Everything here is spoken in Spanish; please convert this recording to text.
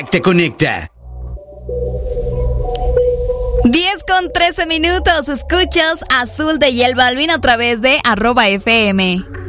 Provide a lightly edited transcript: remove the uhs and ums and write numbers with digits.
Impact te conecta. 10:13. Escuchas Azul de J Balvin a través de @FM.